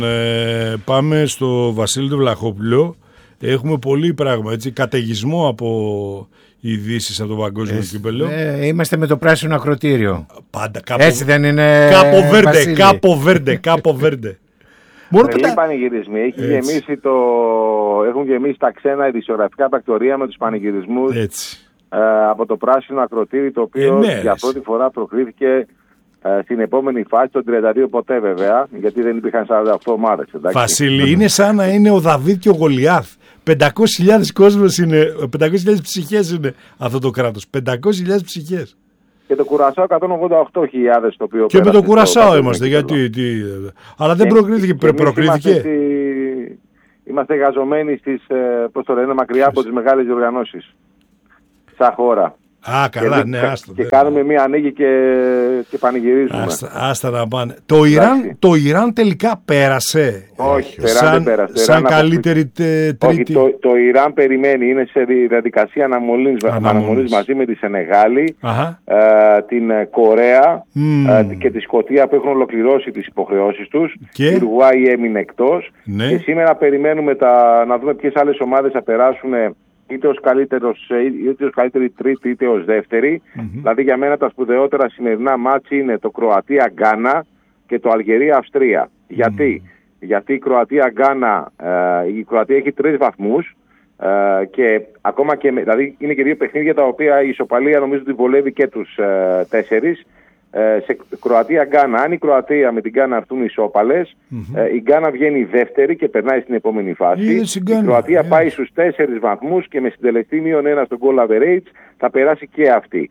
Πάμε στο Βασίλη του Βλαχόπουλο. Έχουμε πολύ πράγμα, έτσι, καταιγισμό από ειδήσεις από το παγκόσμιο κύπελλο. Είμαστε με το πράσινο ακροτήριο. Πάντα έτσι δεν είναι? Κάπο Βέρντε. Πολλοί πανηγυρισμοί. Έχουν γεμίσει τα ξένα ειδησιογραφικά πρακτορία με τους πανηγυρισμούς από το πράσινο ακροτήρι, το οποίο για πρώτη φορά προκρίθηκε στην επόμενη φάση, τον 32 ποτέ βέβαια, γιατί δεν υπήρχαν 48 ομάδες. Βασίλη, είναι σαν να είναι ο Δαβίδ και ο Γολιάθ. 500.000 κόσμος είναι, 500.000 ψυχές είναι αυτό το κράτος. 500.000 ψυχές. Και το Κουρασάο 188.000 το οποίο. Και με το Κουρασάο είμαστε. Γιατί. Αλλά δεν προκρίθηκε. Προκρίθηκε. Είμαστε εργαζομένοι στις, πώς το λένε, μακριά από τις μεγάλες διοργανώσεις. Σαν χώρα. Καλά, ναι, άστο. Και κάνουμε μία ανοίγη και πανηγυρίζουμε. Άστα να πάνε. Το Ιράν τελικά πέρασε. Όχι, δεν πέρασε. Σαν καλύτερη τρίτη. Όχι, το Ιράν περιμένει. Είναι σε διαδικασία αναμονής μαζί με τη Σενεγάλη, την Κορέα και τη Σκωτία, που έχουν ολοκληρώσει τις υποχρεώσεις τους. Η Ουρουάη έμεινε εκτός. Ναι. Και σήμερα περιμένουμε να δούμε ποιες άλλες ομάδες θα περάσουν, είτε ως καλύτερη τρίτη είτε ως δεύτερη. Δηλαδή για μένα τα σπουδαιότερα σημερινά μάτς είναι το Κροατία-Γκάνα και το Αλγερία-Αυστρία. Γιατί η Κροατία-Γκάνα, η Κροατία έχει 3 βαθμούς και ακόμα και, δηλαδή είναι και 2 παιχνίδια τα οποία η ισοπαλία νομίζω ότι βολεύει και τους 4. Σε Κροατία-Γκάνα, αν η Κροατία με την Γκάνα έρθουν ισόπαλες, η Γκάνα βγαίνει δεύτερη και περνάει στην επόμενη φάση. Η Κροατία πάει στους 4 βαθμούς και με συντελεστή -1 στον goal average θα περάσει και αυτή.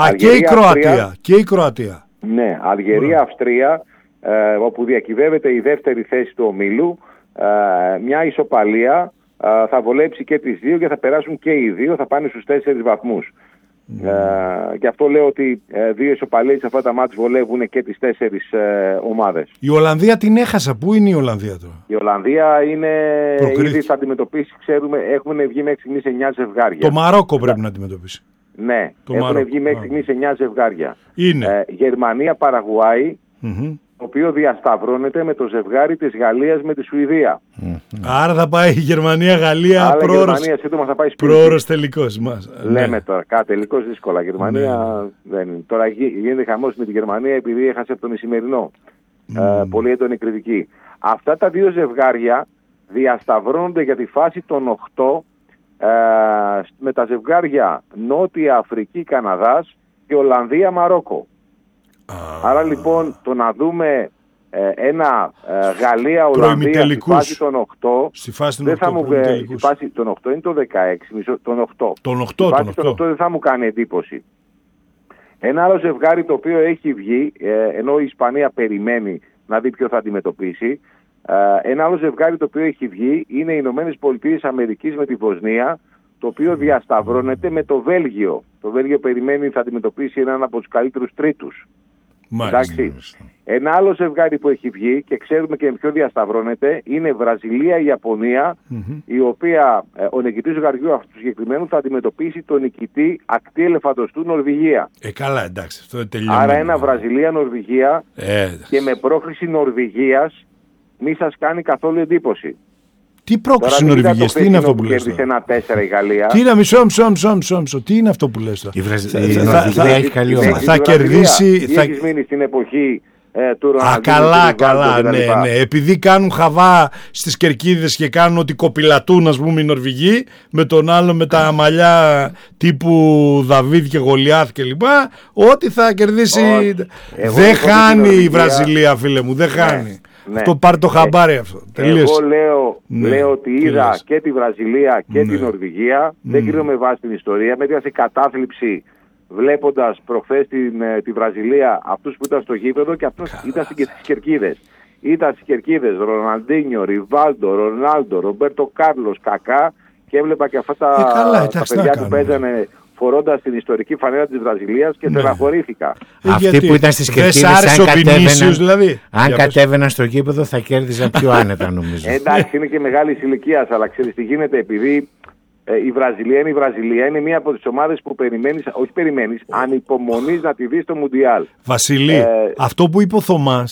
Και η Κροατία. Ναι, Αλγερία-Αυστρία, όπου διακυβεύεται η δεύτερη θέση του ομίλου. Μια ισοπαλία θα βολέψει και τις 2 και θα περάσουν και οι 2, θα πάνε στους 4 βαθμούς. Γι' αυτό λέω ότι 2 ισοπαλίες σε αυτά τα μάτς βολεύουν και τις 4 ομάδες. Η Ολλανδία την έχασα. Πού είναι η Ολλανδία τώρα? Η Ολλανδία είναι ήδη θα αντιμετωπίσει, ξέρουμε, έχουν βγει μέχρι στιγμής 9 ζευγάρια. Το Μαρόκο πρέπει να αντιμετωπίσει. Ναι, έχουν βγει μέχρι στιγμής 9 ζευγάρια. Είναι Γερμανία-Παραγουάη, το οποίο διασταυρώνεται με το ζευγάρι της Γαλλίας με τη Σουηδία. Άρα θα πάει η Γερμανία-Γαλλία πρόωρος τελικός. Λέμε τώρα, τελικός δύσκολα. Γερμανία δεν είναι. Τώρα γίνεται χαμός με τη Γερμανία επειδή έχασε από τον Ισημερινό. Πολύ έντονη κριτική. Αυτά τα 2 ζευγάρια διασταυρώνονται για τη φάση των 8 με τα ζευγάρια Νότια Αφρική Καναδάς και Ολλανδία-Μαρόκο. Άρα λοιπόν το να δούμε ένα Γαλλία-Ολλανδία στη φάση των 8, δεν θα μου βγει. Στη φάση των 8 είναι το 16, τον 8. Στη φάση των 8 δεν θα μου κάνει εντύπωση. Ένα άλλο ζευγάρι το οποίο έχει βγει, ενώ η Ισπανία περιμένει να δει ποιο θα αντιμετωπίσει, ένα άλλο ζευγάρι το οποίο έχει βγει είναι οι Ηνωμένες Πολιτείες Αμερικής με τη Βοσνία, το οποίο διασταυρώνεται με το Βέλγιο. Το Βέλγιο περιμένει θα αντιμετωπίσει έναν από τους καλύτερους τρίτους. Εντάξει. Ένα άλλο ζευγάρι που έχει βγει και ξέρουμε και με ποιο διασταυρώνεται είναι Βραζιλία-Ιαπωνία, η οποία ο νικητής ζευγαριού αυτού του συγκεκριμένου θα αντιμετωπίσει τον νικητή ακτή ελεφαντοστού Νορβηγία. Καλά, εντάξει, αυτό είναι τελειωμένο. Άρα ένα Βραζιλία-Νορβηγία και με πρόκριση Νορβηγίας μη σας κάνει καθόλου εντύπωση. Τι πρόκριση Νορβηγίας, τι είναι αυτό που λες? Κέρδισε 1-4 η Γαλλία. Τι είναι, μισό, τι είναι αυτό που λες τώρα? Η Νορβηγία έχει καλή ομάδα. Θα κερδίσει. Έχεις μείνει στην εποχή του Ροναλντίνο. Καλά, ναι. Επειδή κάνουν χαβά στις κερκίδες και κάνουν ότι κοπηλατούν, ας πούμε, οι Νορβηγοί, με τον άλλο με τα μαλλιά τύπου Δαβίδ και Γολιάθ κλπ. Ότι θα κερδίσει. Δεν χάνει η Βραζιλία, φίλε μου, δεν χάνει. Αυτό πάρει το χαμπάρι αυτό. Εγώ λέω ότι είδα και τη Βραζιλία και την Νορβηγία. Δεν κρίνω με βάση την ιστορία. Με έδειξε κατάθλιψη βλέποντας προχθές τη Βραζιλία αυτούς που ήταν στο γήπεδο και αυτούς ήταν στις κερκίδες. Ήταν στις κερκίδες Ροναλντίνιο, Ριβάλντο, Ρονάλντο, Ρομπέρτο Κάρλος, Κακά και έβλεπα και αυτά τα παιδιά που παίζανε φορώντας την ιστορική φανέλα της Βραζιλίας και στεναχωρήθηκα. Αυτοί που ήταν στις κερκίδες, αν κατέβαιναν στο γήπεδο θα κέρδιζαν πιο άνετα, νομίζω. Εντάξει, είναι και μεγάλη ηλικία, αλλά ξέρεις τι γίνεται, επειδή η Βραζιλία είναι μία από τις ομάδες που ανυπομονείς να τη δεις στο Μουντιάλ. Βασίλη, αυτό που είπε ο Θωμάς,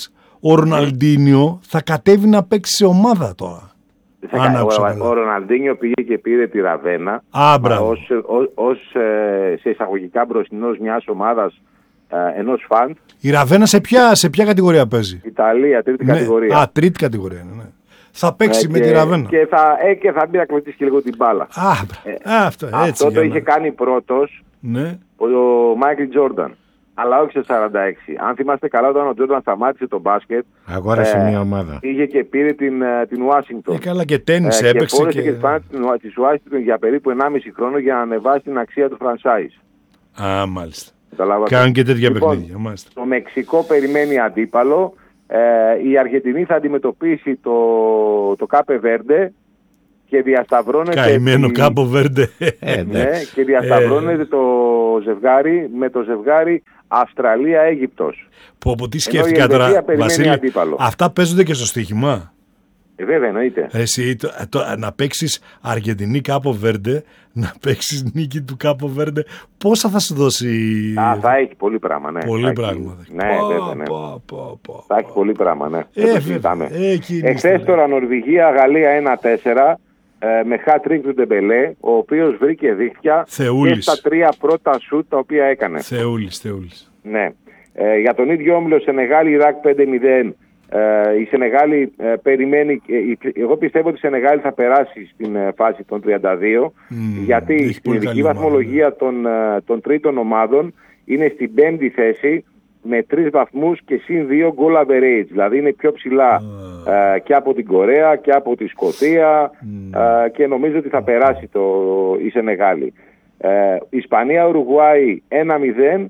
ο Ροναλντίνιο θα κατέβει να παίξει σε ομάδα τώρα. Ο Ροναλντίνιο πήγε και πήρε τη Ραβένα ως σε εισαγωγικά μπροστινός μιας ομάδας, ενός φαντ. Η Ραβένα σε ποια κατηγορία παίζει? Ιταλία, τρίτη κατηγορία. Τρίτη κατηγορία, ναι. Θα παίξει με τη Ραβένα. Και θα μπει να κλωτσίσει και λίγο την μπάλα. Αυτό το είχε κάνει πρώτος ο Μάικλ Τζόρνταν. Αλλά όχι σε 46. Αν θυμάστε καλά, όταν ο Τζόρνταν σταμάτησε το μπάσκετ, αγόρασε μια ομάδα. Πήγε και πήρε την Ουάσιγκτον. Καλά, και τένις έπαιξε. Και φόρεσε και τη Ουάσιγκτον για περίπου 1,5 χρόνο για να ανεβάσει την αξία του franchise. Μάλιστα. Κάνουν και τέτοια παιχνίδια. Το Μεξικό περιμένει αντίπαλο. Η Αργεντινή θα αντιμετωπίσει το Κάπε Βέρντε και διασταυρώνεται. Καημένο Κάπο Βέρντε. Και διασταυρώνεται το ζευγάρι με το ζευγάρι Αυστραλία-Αίγυπτος. Από τι σκέφτηκα τώρα, Βασίλη, αυτά παίζονται και στο στοίχημα. Βέβαια, εννοείται. Εσύ να παίξεις Αργεντινή Κάπο Βέρντε, να παίξεις νίκη του Κάπο Βέρντε, πόσα θα σου δώσει? Θα έχει πολύ πράγμα, ναι. Πολύ πράγμα. Ναι, βέβαια, ναι. Θα έχει πολύ πράγμα, ναι. Εχθές τώρα Νορβηγία-Γαλλία 1-4. Με hat-trick του Ντεμπελέ, ο οποίος βρήκε δίχτυα και στα 3 πρώτα σουτ τα οποία έκανε. Θεούλης. Ναι. Για τον ίδιο όμιλο Σενεγάλη-Ιράκ 5-0. Η Σενεγάλη περιμένει, εγώ πιστεύω ότι η Σενεγάλη θα περάσει στην φάση των 32, γιατί στην ειδική βαθμολογία των τρίτων ομάδων είναι στην 5η θέση με 3 βαθμούς και συν 2 goal average, δηλαδή είναι πιο ψηλά και από την Κορέα και από τη Σκωτία και νομίζω ότι θα περάσει η Σενεγάλη. Ισπανία-Ουρουγουάη 1-0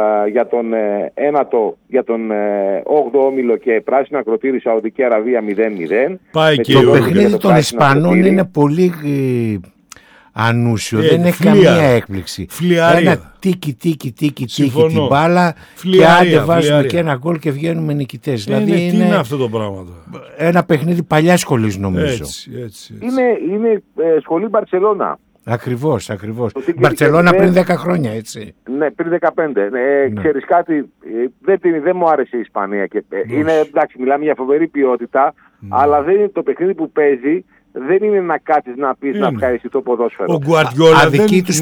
για τον 8ο όμιλο και πράσινο ακροτήρι Σαουδική Αραβία 0-0. Το παιχνίδι των Ισπανών είναι πολύ ανούσιο, δεν έχει καμία έκπληξη. Ένα τίκι την μπάλα και άντε βάζουμε και ένα γκολ και βγαίνουμε νικητές. Δηλαδή τι είναι αυτό το πράγμα? Ένα παιχνίδι παλιάς σχολής νομίζω. Έτσι. Είναι σχολή Μπαρσελόνα. Ακριβώς. Μπαρσελόνα πριν 10 χρόνια, έτσι. Ναι, πριν 15. Ξέρεις κάτι, δεν μου άρεσε η Ισπανία. Είναι, εντάξει, μιλάμε για φοβερή ποιότητα, αλλά δεν είναι το παιχνίδι που παίζει. Δεν είναι να κάτσεις να πεις να ευχαριστεί το ποδόσφαιρο. Ο Γκουαρδιόλα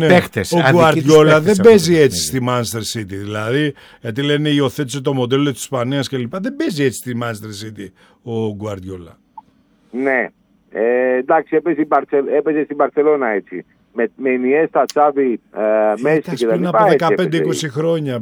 δεν παίζει έτσι στη Manchester City. Δηλαδή, γιατί λένε υιοθέτησε το μοντέλο της Ισπανίας κλπ. Δεν παίζει έτσι στη Manchester City ο Γκουαρδιόλα. Ναι. Εντάξει, έπαιζε στην Μπαρσελόνα έτσι. Με Ινιέστα, Τσάβι, Μέση και τα λοιπά. Πριν από 15-20 χρόνια.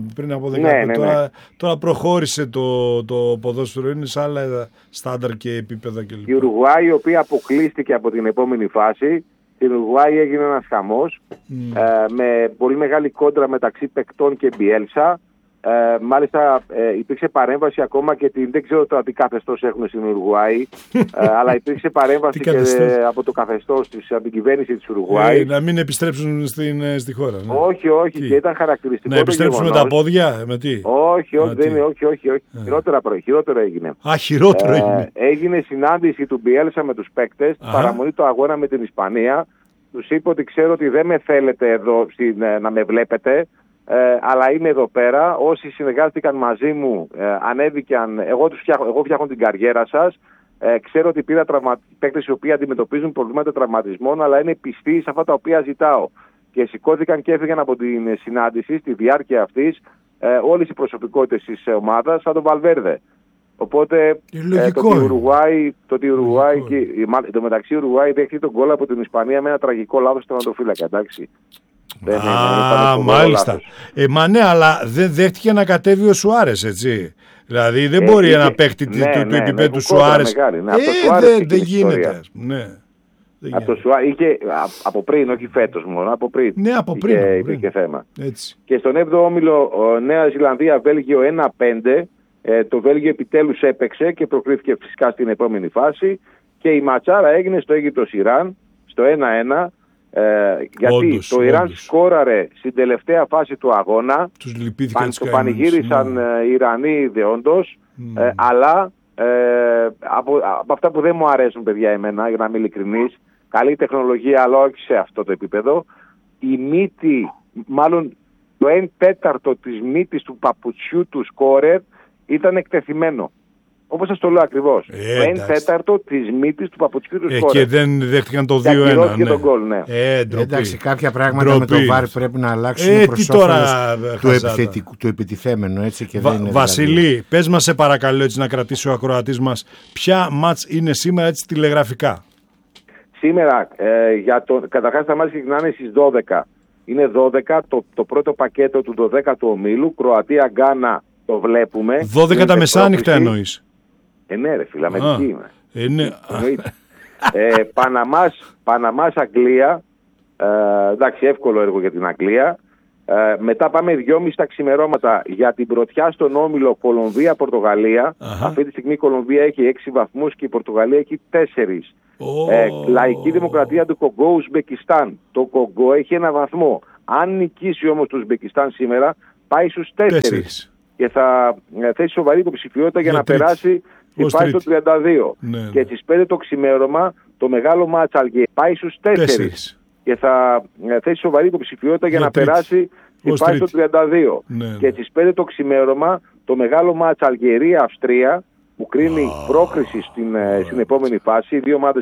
Τώρα προχώρησε το ποδόσφαιρο, είναι σε άλλα στάνταρ και επίπεδα κλπ. Η Ουρουγουάη, η οποία αποκλείστηκε από την επόμενη φάση, στην Ουρουγουάη έγινε ένας χαμός με πολύ μεγάλη κόντρα μεταξύ παικτών και Μπιέλσα. Μάλιστα υπήρξε παρέμβαση ακόμα και δεν ξέρω τώρα τι καθεστώς έχουν στην Ουρουγουάη, αλλά υπήρξε παρέμβαση και από το καθεστώς από την κυβέρνηση της Ουρουγουάη. Να μην επιστρέψουν στη χώρα. Ναι. Όχι, και ήταν χαρακτηριστικό. Να επιστρέψουν με τα πόδια, με τι? Όχι. Χειρότερο έγινε. Χειρότερο έγινε. Έγινε συνάντηση του Μπιέλσα με τους παίκτες, παραμονή το αγώνα με την Ισπανία. Τους είπε ότι ξέρω ότι δεν με θέλετε εδώ να με βλέπετε. Αλλά είμαι εδώ πέρα. Όσοι συνεργάστηκαν μαζί μου ανέβηκαν. Εγώ φτιάχνω την καριέρα σας. Ξέρω ότι πήρα παίκτες οι οποίοι αντιμετωπίζουν προβλήματα τραυματισμών, αλλά είναι πιστοί σε αυτά τα οποία ζητάω. Και σηκώθηκαν και έφυγαν από την συνάντηση στη διάρκεια όλες οι προσωπικότητες της ομάδας, σαν τον Βαλβέρδε. Οπότε το ότι η Ουρουγουάη το μεταξύ η Ουρουγουάη δέχτηκε τον γκολ από την Ισπανία με ένα τραγικό λάθος στον τερματοφύλακα, εντάξει. Μάλιστα. Μα ναι, αλλά δεν δέχτηκε να κατέβει ο Σουάρες, έτσι. Δηλαδή δεν μπορεί ένα παίκτη του επίπεδου του Σουάρες. Δεν γίνεται. Από πριν, όχι φέτος μόνο, από πριν. Ναι, από πριν. Υπήρχε θέμα. Έτσι. Και στον 7ο όμιλο Νέα Ζηλανδία Βέλγιο 1-5. Το Βέλγιο επιτέλους έπαιξε και προκρίθηκε φυσικά στην επόμενη φάση. Και η ματσάρα έγινε στο Αίγυπτος Ιράν, στο 1-1. Γιατί το Ιράν σκόραρε στην τελευταία φάση του αγώνα. Το πανηγύρισαν οι Ιρανοί δεόντως, αλλά από αυτά που δεν μου αρέσουν, παιδιά, εμένα, για να είμαι ειλικρινής, καλή τεχνολογία, αλλά όχι σε αυτό το επίπεδο, η μύτη, μάλλον το 1/4 της μύτης του παπουτσιού του σκόρερ ήταν εκτεθειμένο. Όπως σας το λέω ακριβώς. Το 1/4 της μύτης του Παπουτσιού του Σκόρες. Και δεν δέχτηκαν το 2-1. Και ακυρώθηκε τον γκολ, ναι. Εντάξει, κάποια πράγματα με το VAR πρέπει να αλλάξουν προς όφελος του επιτιθέμενου. Έτσι, και δεν είναι Βασιλή, δηλαδή. πες μας σε παρακαλώ έτσι να κρατήσει ο ακροατής μας ποια μάτς είναι σήμερα έτσι τηλεγραφικά. Σήμερα, καταρχάς τα μάτς ξεκινάνε στις 12. Είναι 12 το πρώτο πακέτο του 12ου ομίλου. Κροατία-Γκάνα το βλέπουμε. 12 τα μεσάνυχτα εννοείς. Ναι ρε φίλε, Αμερική είμαι. Ναι. Παναμάς-Αγγλία. Εντάξει, εύκολο έργο για την Αγγλία. Μετά πάμε 2.30 τα ξημερώματα για την πρωτιά στον όμιλο Κολομβία-Πορτογαλία. Αυτή τη στιγμή η Κολομβία έχει 6 βαθμούς και η Πορτογαλία έχει 4. Λαϊκή Δημοκρατία του Κογκό, Ουσμπεκιστάν. Το Κογκό έχει 1 βαθμό. Αν νικήσει όμως το Ουσμπεκιστάν σήμερα, πάει στους 4. Και θα θέσει σοβαρή υποψηφιότητα για να περάσει και πάει στο 32. Ναι. Και στις 5 το ξημέρωμα το μεγάλο μάτς Αλγερία πάει στους 4. Και θα θέσει σοβαρή υποψηφιότητα για να περάσει και πάει στο 32. Ναι. Και στις 5 το ξημέρωμα το μεγάλο μάτς Αλγερία-Αυστρία που κρίνει πρόκριση στην επόμενη φάση. Οι δύο ομάδες